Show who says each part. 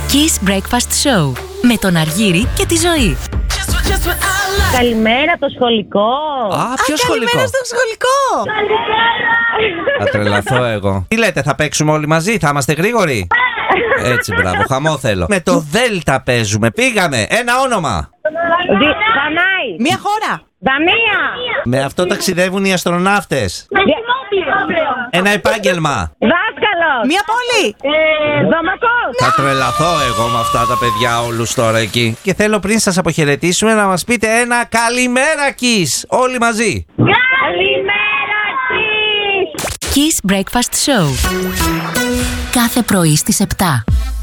Speaker 1: Kiss Breakfast Show με τον Αργύρη και τη Ζωή.
Speaker 2: Καλημέρα το σχολικό.
Speaker 3: Ποιο σχολικό?
Speaker 4: Καλημέρα στο σχολικό.
Speaker 3: Θα τρελαθώ εγώ. Τι λέτε, θα παίξουμε όλοι μαζί, θα είμαστε γρήγοροι? Έτσι, μπράβο, χαμό θέλω. Με το Δέλτα παίζουμε, πήγαμε. Ένα όνομα.
Speaker 2: Δανάη.
Speaker 4: Μια χώρα.
Speaker 2: Δανία.
Speaker 3: Με αυτό ταξιδεύουν οι αστροναύτες. Ένα επάγγελμα.
Speaker 2: Δάσκαλος.
Speaker 4: Μια πόλη.
Speaker 2: Δομακός.
Speaker 3: Θα τρελαθώ εγώ με αυτά τα παιδιά όλους τώρα εκεί. Και θέλω πριν σας αποχαιρετήσουμε να μας πείτε ένα καλημέρα Kiss. Όλοι μαζί.
Speaker 2: Καλημέρα Kiss.
Speaker 1: Kiss Breakfast Show. Κάθε πρωί στις 7.